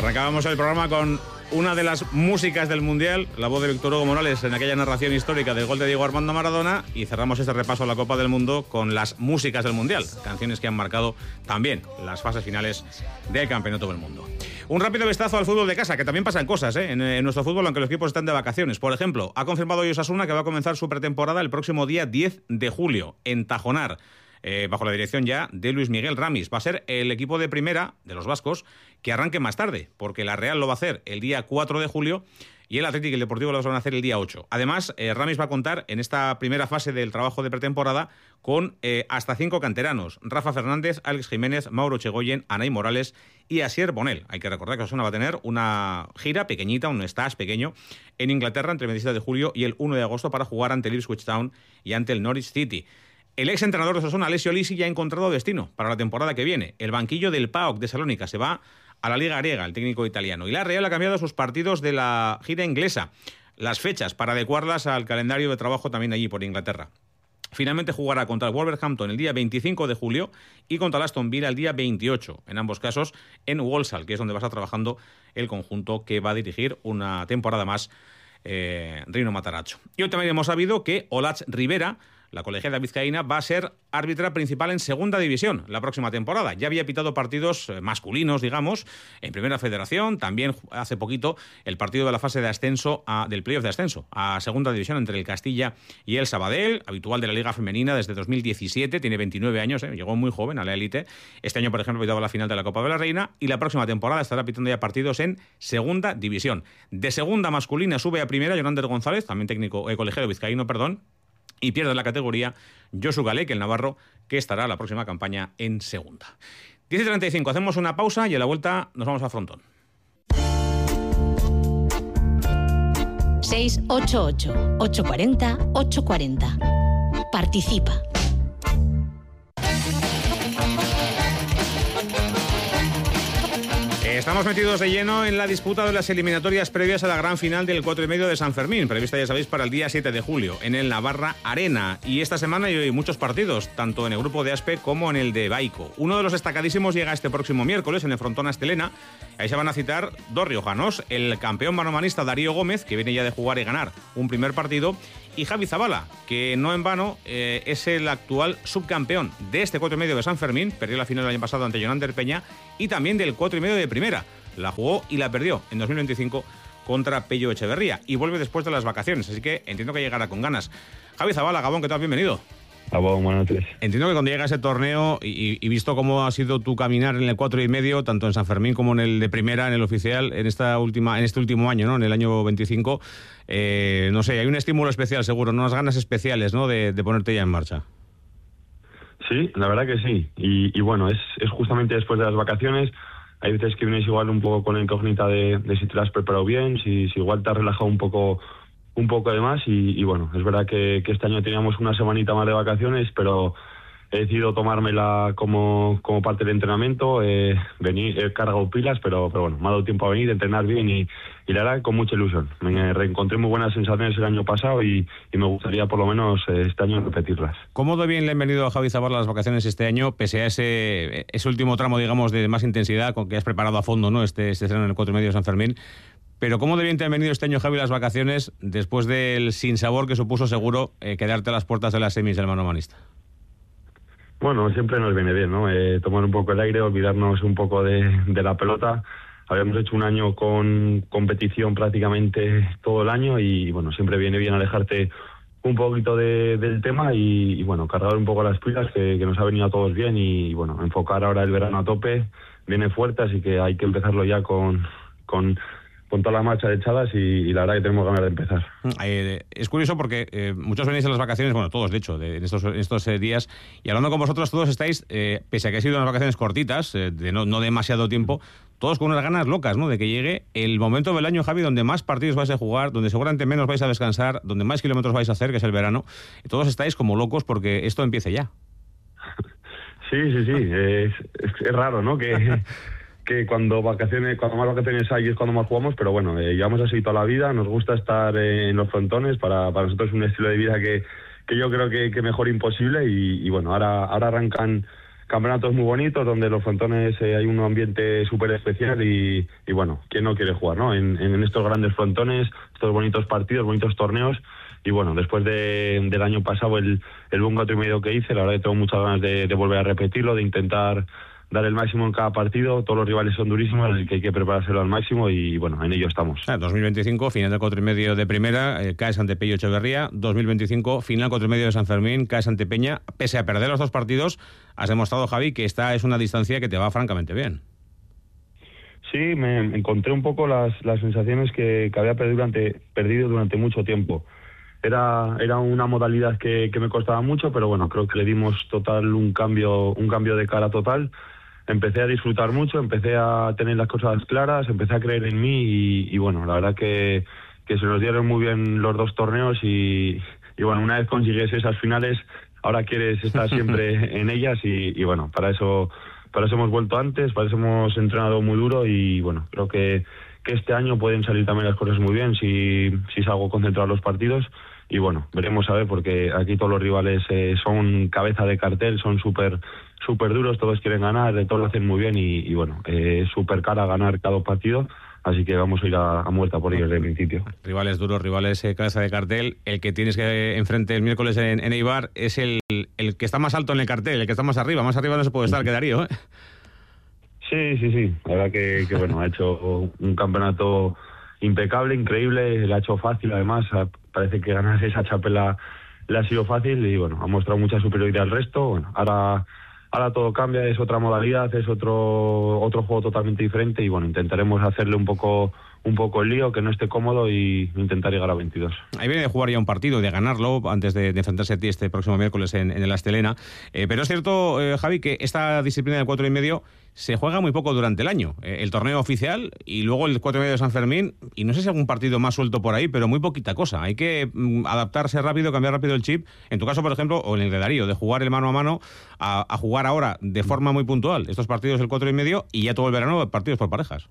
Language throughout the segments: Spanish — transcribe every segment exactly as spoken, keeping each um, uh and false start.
Arrancábamos el programa con una de las músicas del Mundial, la voz de Víctor Hugo Morales en aquella narración histórica del gol de Diego Armando Maradona, y cerramos este repaso a la Copa del Mundo con las músicas del Mundial, canciones que han marcado también las fases finales del Campeonato del Mundo. Un rápido vistazo al fútbol de casa, que también pasan cosas ¿eh? en, en nuestro fútbol, aunque los equipos están de vacaciones. Por ejemplo, ha confirmado hoy Osasuna que va a comenzar su pretemporada el próximo día diez de julio en Tajonar. Eh, bajo la dirección ya de Luis Miguel Ramis. Va a ser el equipo de primera de los vascos que arranque más tarde, porque la Real lo va a hacer el día cuatro de julio y el Atlético y el Deportivo lo van a hacer el día ocho. Además, eh, Ramis va a contar en esta primera fase del trabajo de pretemporada con eh, hasta cinco canteranos: Rafa Fernández, Alex Jiménez, Mauro Chegoyen, Anay Morales y Asier Bonel. Hay que recordar que Osasuna va a tener una gira pequeñita, un stage pequeño en Inglaterra entre el veintisiete de julio y el uno de agosto para jugar ante el Ipswich Town y ante el Norwich City. El ex entrenador de Osasuna, Alessio Lisi, ya ha encontrado destino para la temporada que viene. El banquillo del P A O K de Salónica se va a la Liga Griega, el técnico italiano. Y la Real ha cambiado sus partidos de la gira inglesa, las fechas, para adecuarlas al calendario de trabajo también allí por Inglaterra. Finalmente jugará contra el Wolverhampton el día veinticinco de julio y contra el Aston Villa el día veintiocho. En ambos casos en Walsall, que es donde va a estar trabajando el conjunto que va a dirigir una temporada más eh, Rino Matarazzo. Y hoy también hemos sabido que Olatz Rivera, la colegiada vizcaína, va a ser árbitra principal en segunda división la próxima temporada. Ya había pitado partidos masculinos, digamos, en primera federación. También hace poquito el partido de la fase de ascenso, a, del playoff de ascenso a segunda división entre el Castilla y el Sabadell, habitual de la Liga Femenina desde dos mil diecisiete. Tiene veintinueve años, ¿eh? Llegó muy joven a la élite. Este año, por ejemplo, pitaba la final de la Copa de la Reina y la próxima temporada estará pitando ya partidos en segunda división. De segunda masculina sube a primera Jonander González, también técnico eh, colegiado vizcaíno, perdón. Y pierde la categoría Josu Galek, el navarro, que estará la próxima campaña en segunda. diez y treinta y cinco, hacemos una pausa y a la vuelta nos vamos a Frontón. seis ocho ocho, ocho cuatro cero, ocho cuatro cero. Participa. Estamos metidos de lleno en la disputa de las eliminatorias previas a la gran final del cuatro y medio de San Fermín, prevista, ya sabéis, para el día siete de julio, en el Navarra Arena. Y esta semana hay muchos partidos, tanto en el grupo de Aspe como en el de Baico. Uno de los destacadísimos llega este próximo miércoles en el Frontón Astelena. Ahí se van a citar dos riojanos, el campeón manomanista Darío Gómez, que viene ya de jugar y ganar un primer partido, y Javi Zabala, que no en vano eh, es el actual subcampeón de este cuatro y medio de San Fermín. Perdió la final el año pasado ante Jonander Peña, y también del cuatro y medio de primera. La jugó y la perdió en dos mil veinticinco contra Pello Echeverría, y vuelve después de las vacaciones, así que entiendo que llegará con ganas. Javi Zabala, Gabón, ¿qué tal? Bienvenido. Gabón, buenas noches. Entiendo que cuando llega ese torneo y, y visto cómo ha sido tu caminar en el cuatro y medio, tanto en San Fermín como en el de primera, en el oficial, en esta última, en este último año, ¿no? En el año veinticinco, eh, no sé, hay un estímulo especial seguro, ¿no? Unas ganas especiales, ¿no? De, de ponerte ya en marcha. Sí, la verdad que sí. Y, y bueno, es, es justamente después de las vacaciones. Hay veces que vienes igual un poco con la incógnita de, de si te la has preparado bien, si, si igual te has relajado un poco un poco de más. Y, y bueno, es verdad que, que este año teníamos una semanita más de vacaciones, pero he decidido tomármela como, como parte del entrenamiento. Eh, venir, he cargado pilas, pero, pero bueno, me ha dado tiempo a venir, a entrenar bien y, y la verdad con mucha ilusión. Me reencontré muy buenas sensaciones el año pasado y, y me gustaría por lo menos este año repetirlas. ¿Cómo de bien le han venido a Javi Zabala las vacaciones este año, pese a ese, ese último tramo, digamos, de más intensidad con que has preparado a fondo, ¿no? Este, este estreno en el cuatro y medio de San Fermín? Pero ¿cómo de bien te han venido este año, Javi, las vacaciones después del sinsabor que supuso seguro eh, quedarte a las puertas de las semis del manomanista? Bueno, siempre nos viene bien, ¿no? Eh, tomar un poco el aire, olvidarnos un poco de, de la pelota. Habíamos hecho un año con competición prácticamente todo el año y, bueno, siempre viene bien alejarte un poquito de, del tema y, y, bueno, cargar un poco las pilas, que, que nos ha venido a todos bien y, y, bueno, enfocar ahora el verano a tope. Viene fuerte, así que hay que empezarlo ya con... con con todas las marchas echadas y, y la verdad que tenemos ganas de empezar. Eh, es curioso porque eh, muchos venís en las vacaciones, bueno, todos de hecho, de, en estos, en estos eh, días, y hablando con vosotros, todos estáis, eh, pese a que ha sido unas vacaciones cortitas, eh, de no, no demasiado tiempo, todos con unas ganas locas, ¿no? De que llegue el momento del año, Javi, donde más partidos vais a jugar, donde seguramente menos vais a descansar, donde más kilómetros vais a hacer, que es el verano, y todos estáis como locos porque esto empiece ya. Sí, sí, sí, es, es, es raro, ¿no? Que... que cuando vacaciones, cuando más vacaciones hay es cuando más jugamos, pero bueno, eh, llevamos así toda la vida, nos gusta estar eh, en los frontones, para, para nosotros es un estilo de vida que, que yo creo que, que mejor imposible y, y bueno, ahora, ahora arrancan campeonatos muy bonitos donde los frontones eh, hay un ambiente súper especial y, y bueno, ¿quién no quiere jugar, no? En, en estos grandes frontones, estos bonitos partidos, bonitos torneos. Y bueno, después de, del año pasado, el, el buen cuatro y medio que hice, la verdad que tengo muchas ganas de, de volver a repetirlo, de intentar dar el máximo en cada partido. Todos los rivales son durísimos, así que hay que preparárselo al máximo y bueno, en ello estamos. Ah, dos mil veinticinco, final del cuatro y medio de primera, eh, caes ante Pello Echeverría. dos mil veinticinco, final cuatro y medio de San Fermín, caes ante Peña. Pese a perder los dos partidos, has demostrado, Javi, que esta es una distancia que te va francamente bien. Sí, me encontré un poco las, las sensaciones que, que había perdido durante, perdido durante mucho tiempo. Era, era una modalidad que, que me costaba mucho, pero bueno, creo que le dimos total un cambio, un cambio de cara total. Empecé a disfrutar mucho, empecé a tener las cosas claras, empecé a creer en mí y, y bueno, la verdad que, que se nos dieron muy bien los dos torneos y, y bueno, una vez consigues esas finales, ahora quieres estar siempre en ellas y, y bueno, para eso, para eso hemos vuelto antes, para eso hemos entrenado muy duro y bueno, creo que, que este año pueden salir también las cosas muy bien si, si salgo concentrado en los partidos. Y bueno, veremos a ver, porque aquí todos los rivales eh, son cabeza de cartel, son súper súper duros, todos quieren ganar, todos lo hacen muy bien y, y bueno, eh, es súper cara ganar cada partido, así que vamos a ir a, a muerta por ellos desde el principio. Rivales duros, rivales eh, cabeza de cartel. El que tienes que enfrente el miércoles en, en Eibar es el, el que está más alto en el cartel, el que está más arriba. Más arriba no se puede estar, que Darío, ¿eh? Sí, sí, sí. La verdad que, que bueno, ha hecho un campeonato impecable, increíble, le ha hecho fácil además. Parece que ganar esa chapela le ha sido fácil y bueno, ha mostrado mucha superioridad al resto. Bueno, ahora ahora todo cambia, es otra modalidad, es otro otro juego totalmente diferente y bueno, intentaremos hacerle un poco un poco el lío, que no esté cómodo y intentar llegar a veintidós. Ahí viene de jugar ya un partido, de ganarlo antes de, de enfrentarse a ti este próximo miércoles en, en el Astelena. Eh, pero es cierto, eh, Javi, que esta disciplina del cuatro y medio se juega muy poco durante el año. Eh, el torneo oficial y luego el cuatro y medio de San Fermín, y no sé si algún partido más suelto por ahí, pero muy poquita cosa. Hay que mm, adaptarse rápido, cambiar rápido el chip. En tu caso, por ejemplo, o en el de Darío, de jugar el mano a mano a, a jugar ahora de forma muy puntual estos partidos del cuatro y medio y ya todo el verano partidos por parejas.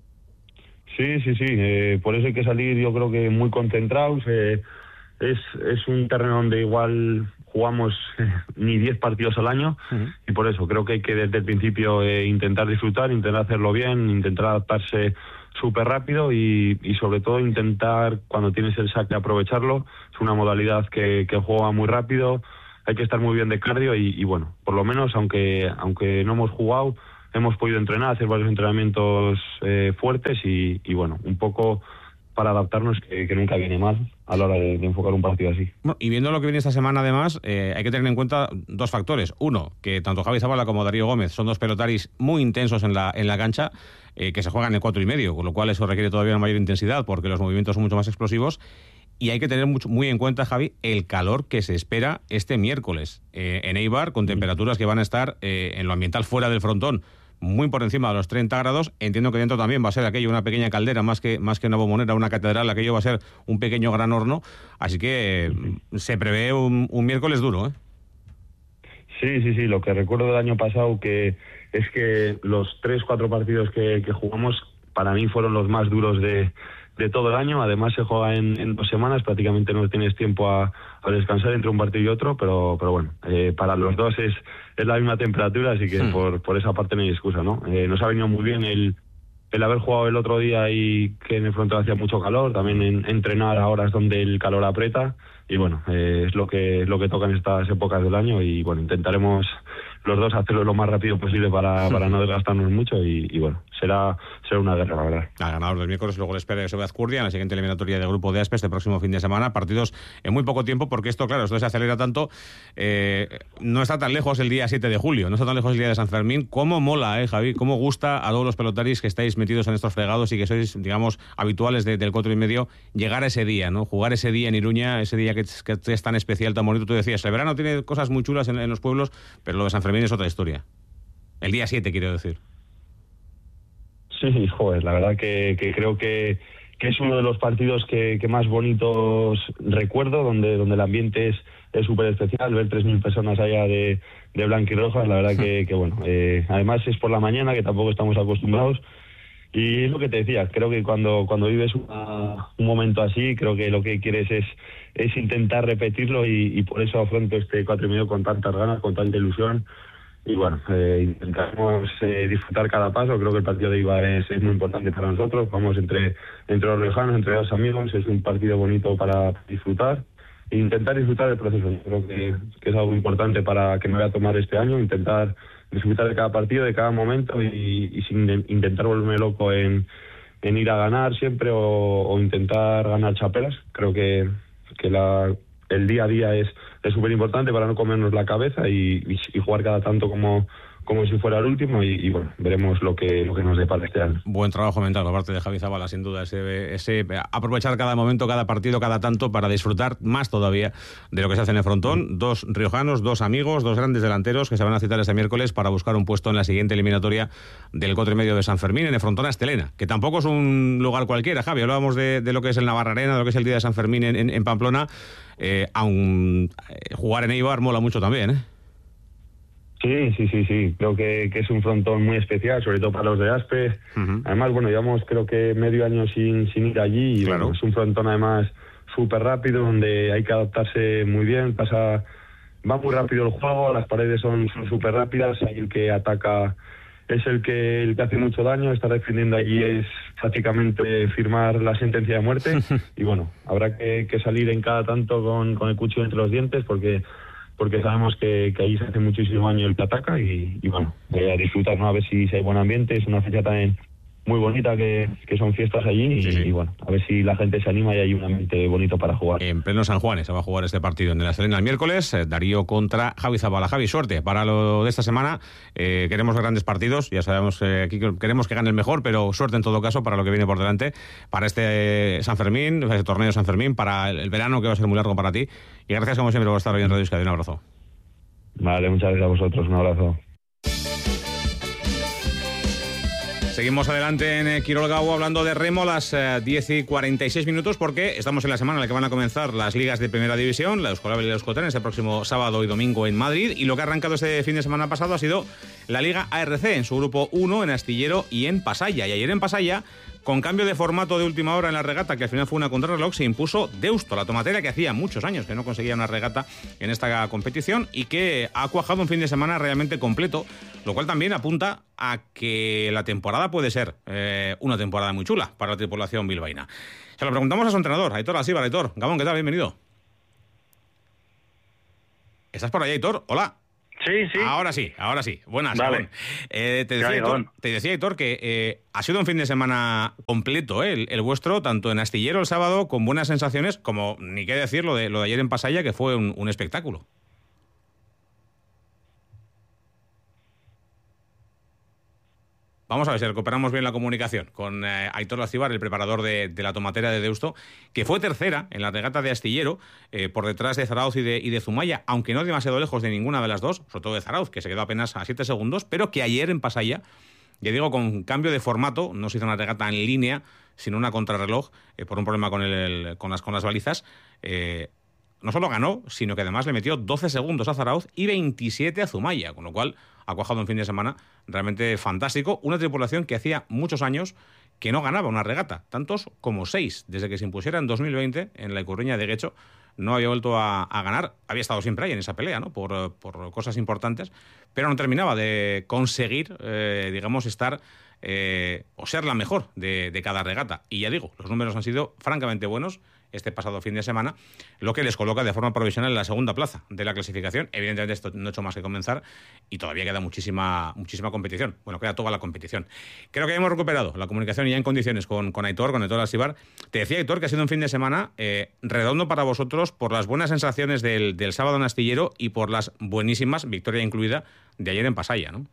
Sí, sí, sí. Eh, por eso hay que salir, yo creo que muy concentrados. Eh, es, es un terreno donde igual jugamos eh, ni diez partidos al año uh-huh. y por eso creo que hay que desde el principio eh, intentar disfrutar, intentar hacerlo bien, intentar adaptarse súper rápido y, y sobre todo intentar, cuando tienes el saque, aprovecharlo. Es una modalidad que, que juega muy rápido, hay que estar muy bien de cardio y, y bueno, por lo menos, aunque, aunque no hemos jugado, hemos podido entrenar, hacer varios entrenamientos eh, fuertes y, y bueno, un poco para adaptarnos, que, que nunca viene mal a la hora de, de enfocar un partido así. Bueno, y viendo lo que viene esta semana, además, eh, hay que tener en cuenta dos factores. Uno, que tanto Javi Zabala como Darío Gómez son dos pelotaris muy intensos en la, en la cancha, eh, que se juegan en cuatro y medio, con lo cual eso requiere todavía una mayor intensidad porque los movimientos son mucho más explosivos. Y hay que tener mucho, muy en cuenta, Javi, el calor que se espera este miércoles eh, en Eibar, con temperaturas que van a estar eh, en lo ambiental fuera del frontón muy por encima de los treinta grados. Entiendo que dentro también va a ser aquello una pequeña caldera, más que más que una bombonera, una catedral, aquello va a ser un pequeño gran horno, así que uh-huh. se prevé un, un miércoles duro, ¿eh? Sí, sí, sí, lo que recuerdo del año pasado que es que los tres, cuatro partidos que, que jugamos para mí fueron los más duros de, de todo el año. Además se juega en, en dos semanas, prácticamente no tienes tiempo a, a descansar entre un partido y otro, pero pero bueno, eh, para los dos es, es la misma temperatura, así que sí. por, por esa parte no hay excusa, ¿no? Eh, nos ha venido muy bien el, el haber jugado el otro día y que en el frontón hacía mucho calor, también en, entrenar a horas donde el calor aprieta y bueno, eh, es lo que es lo que toca en estas épocas del año y bueno, intentaremos los dos hacerlo lo más rápido posible para, para no desgastarnos mucho y, y bueno, será será una guerra, la verdad. Al ganador del miércoles luego le espera Sobeaz Kurdia en la siguiente eliminatoria del grupo de Aspe este próximo fin de semana, partidos en muy poco tiempo porque esto, claro, esto se acelera tanto, eh, no está tan lejos el día siete de julio, no está tan lejos el día de San Fermín. ¿Cómo mola, eh, Javi? ¿Cómo gusta a todos los pelotaris que estáis metidos en estos fregados y que sois, digamos, habituales de, del cuatro y medio, llegar a ese día, ¿no? Jugar ese día en Iruña, ese día que es, que es tan especial, tan bonito. Tú decías, el verano tiene cosas muy chulas en, en los pueblos, pero lo de San Fermín es otra historia. El día siete, quiero decir. Sí, joder, la verdad que, que creo que, que es uno de los partidos que, que más bonitos recuerdo, donde, donde el ambiente es es súper especial, ver tres mil personas allá de, de blanquirrojas, la verdad que, que bueno, eh, además es por la mañana, que tampoco estamos acostumbrados, y es lo que te decía, creo que cuando cuando vives una, un momento así, creo que lo que quieres es es intentar repetirlo y, y por eso afronto este cuatro y medio con tantas ganas, con tanta ilusión. y bueno, eh, intentamos eh, disfrutar cada paso. Creo que el partido de Eibar es, es muy importante para nosotros. Vamos entre, entre los riojanos, entre los amigos, es un partido bonito para disfrutar e intentar disfrutar del proceso. Yo creo que, que es algo importante para que me voy a tomar este año, intentar disfrutar de cada partido, de cada momento y, y sin intentar volverme loco en, en ir a ganar siempre o, o intentar ganar chapelas. Creo que, que la, el día a día es es súper importante para no comernos la cabeza y, y, y jugar cada tanto como, como si fuera el último y, y bueno, veremos lo que lo que nos depara este año. Buen trabajo mental por parte de Javi Zabala, sin duda, ese, ese aprovechar cada momento, cada partido, cada tanto para disfrutar más todavía de lo que se hace en el frontón. Dos riojanos, dos amigos, dos grandes delanteros que se van a citar este miércoles para buscar un puesto en la siguiente eliminatoria del Cuatro y Medio de San Fermín en el frontón Astelena, que tampoco es un lugar cualquiera. Javi, hablábamos de, de lo que es el Navarra Arena, de lo que es el día de San Fermín en, en, en Pamplona. Eh, aun eh, jugar en Eibar mola mucho también, ¿eh? Sí, sí, sí, sí. Creo que, que es un frontón muy especial, sobre todo para los de Aspe. Uh-huh. Además, bueno, llevamos creo que medio año sin, sin ir allí y claro. Bueno, es un frontón además súper rápido donde hay que adaptarse muy bien. Pasa, va muy rápido el juego, las paredes son súper rápidas, ahí el que ataca es el que, el que hace mucho daño. Estar defendiendo allí es prácticamente firmar la sentencia de muerte y bueno, habrá que, que salir en cada tanto con, con el cuchillo entre los dientes porque porque sabemos que, que ahí se hace muchísimo daño el que ataca y, y bueno, voy a disfrutar, ¿no? A ver si, si hay buen ambiente. Es una fecha también muy bonita que, que son fiestas allí y, sí, sí. y bueno, a ver si la gente se anima y hay un ambiente bonito para jugar. En pleno San Juan se va a jugar este partido en el Astelena el miércoles, eh, Darío contra Javi Zabala. Javi, suerte para lo de esta semana. Eh, queremos grandes partidos, ya sabemos que eh, aquí queremos que gane el mejor, pero suerte en todo caso para lo que viene por delante, para este eh, San Fermín, este torneo de San Fermín, para el, el verano que va a ser muy largo para ti. Y gracias como siempre por estar hoy en Radio Euskadi. Un abrazo. Vale, muchas gracias a vosotros. Un abrazo. Seguimos adelante en Quirol Gau hablando de remo a las eh, diez y cuarenta y seis minutos porque estamos en la semana en la que van a comenzar las ligas de primera división, la Euskolabel y la Euskotren, este próximo sábado y domingo en Madrid, y lo que ha arrancado este fin de semana pasado ha sido la Liga A R C en su grupo uno en Astillero y en Pasaya. Y ayer en Pasaya, con cambio de formato de última hora en la regata, que al final fue una contrarreloj, se impuso Deusto, la tomatera que hacía muchos años que no conseguía una regata en esta competición y que ha cuajado un fin de semana realmente completo, lo cual también apunta a que la temporada puede ser eh, una temporada muy chula para la tripulación bilbaína. Se lo preguntamos a su entrenador, Aitor Asíbar. Aitor, Gabón, ¿qué tal? Bienvenido. ¿Estás por ahí, Aitor? Hola. Sí, sí. Ahora sí, ahora sí. Buenas, vale. eh, te, decía, Aitor, te decía, Aitor, que eh, ha sido un fin de semana completo, eh, el, el vuestro, tanto en Astillero el sábado, con buenas sensaciones, como, ni qué decir, lo de, lo de ayer en Pasaya, que fue un, un espectáculo. Vamos a ver si recuperamos bien la comunicación con eh, Aitor Asíbar, el preparador de, de la tomatera de Deusto, que fue tercera en la regata de Astillero, eh, por detrás de Zarauz y de, y de Zumaya, aunque no demasiado lejos de ninguna de las dos, sobre todo de Zarauz, que se quedó apenas a siete segundos, pero que ayer en Pasaya, ya digo, con cambio de formato, no se hizo una regata en línea, sino una contrarreloj, eh, por un problema con, el, el, con, las, con las balizas, eh, no solo ganó, sino que además le metió doce segundos a Zarauz y veintisiete a Zumaya, con lo cual ha cuajado un fin de semana realmente fantástico. Una tripulación que hacía muchos años que no ganaba una regata, tantos como seis, desde que se impusiera en dos mil veinte en la Icurriña de Guecho, no había vuelto a, a ganar. Había estado siempre ahí en esa pelea, ¿no? Por, por cosas importantes, pero no terminaba de conseguir, eh, digamos, estar eh, o ser la mejor de, de cada regata. Y ya digo, los números han sido francamente buenos este pasado fin de semana, lo que les coloca de forma provisional en la segunda plaza de la clasificación. Evidentemente esto no ha hecho más que comenzar y todavía queda muchísima muchísima competición. Bueno, queda toda la competición. Creo que hemos recuperado la comunicación ya en condiciones con, con Aitor, con Aitor Asíbar. Te decía, Aitor, que ha sido un fin de semana eh, redondo para vosotros por las buenas sensaciones del, del sábado en Astillero y por las buenísimas, victoria incluida, de ayer en Pasaya, ¿no?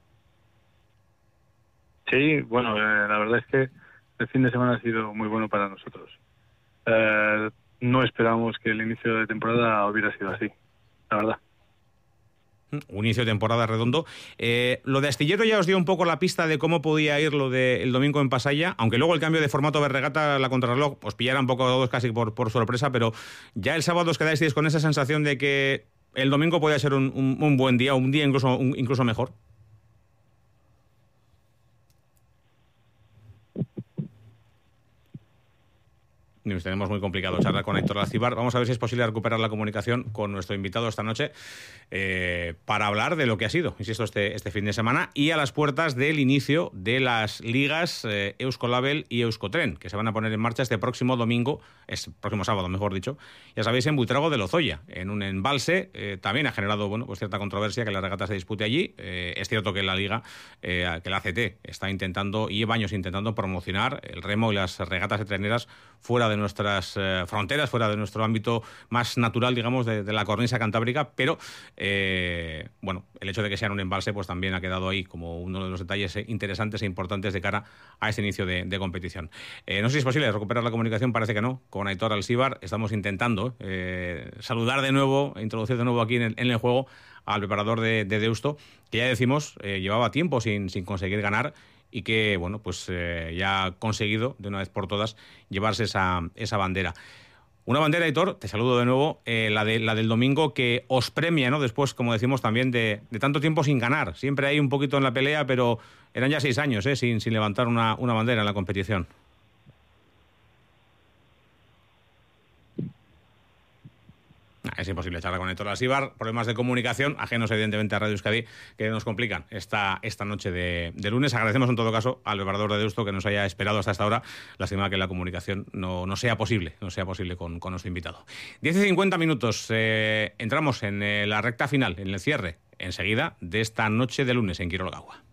Sí, bueno, eh, la verdad es que el fin de semana ha sido muy bueno para nosotros. Eh, no esperamos que el inicio de temporada hubiera sido así, la verdad. Un inicio de temporada redondo. Eh, lo de Astillero ya os dio un poco la pista de cómo podía ir lo del domingo en Pasaya, aunque luego el cambio de formato de regata, la contrarreloj, os pillara un poco a todos casi por, por sorpresa, pero ya el sábado os quedáis con esa sensación de que el domingo podía ser un, un, un buen día, un día incluso, un, incluso mejor. Nos tenemos muy complicado charlar con Aitor Alcibar. Vamos a ver si es posible recuperar la comunicación con nuestro invitado esta noche eh, para hablar de lo que ha sido, insisto, este, este fin de semana y a las puertas del inicio de las ligas eh, Euskolabel y Euskotren, que se van a poner en marcha este próximo domingo, es próximo sábado, mejor dicho, ya sabéis, en Buitrago de Lozoya, en un embalse. Eh, también ha generado bueno, pues cierta controversia que la regata se dispute allí. Eh, es cierto que la liga, eh, que la A C T, está intentando, y lleva años intentando promocionar el remo y las regatas de treneras fuera de nuestras eh, fronteras, fuera de nuestro ámbito más natural, digamos, de, de la cornisa cantábrica, pero eh, bueno, el hecho de que sea en un embalse pues también ha quedado ahí como uno de los detalles interesantes e importantes de cara a este inicio de, de competición. Eh, no sé si es posible recuperar la comunicación, parece que no, con Aitor Alcibar. Estamos intentando eh, saludar de nuevo, introducir de nuevo aquí en el, en el juego al preparador de, de Deusto, que ya decimos eh, llevaba tiempo sin, sin conseguir ganar, y que, bueno, pues eh, ya ha conseguido de una vez por todas llevarse esa, esa bandera. Una bandera, Aitor, te saludo de nuevo, eh, la, de, la del domingo, que os premia, ¿no? Después, como decimos, también de, de tanto tiempo sin ganar. Siempre hay un poquito en la pelea, pero eran ya seis años, ¿eh? Sin, sin levantar una, una bandera en la competición. Es imposible charlar con Aitor Alcibar, problemas de comunicación, ajenos evidentemente a Radio Euskadi, que nos complican esta, esta noche de, de lunes. Agradecemos en todo caso al preparador de Deusto que nos haya esperado hasta esta hora. Lástima que la comunicación no, no sea posible, no sea posible con, con nuestro invitado. diez y cincuenta minutos, eh, entramos en eh, la recta final, en el cierre, enseguida, de esta noche de lunes en Quirologagua.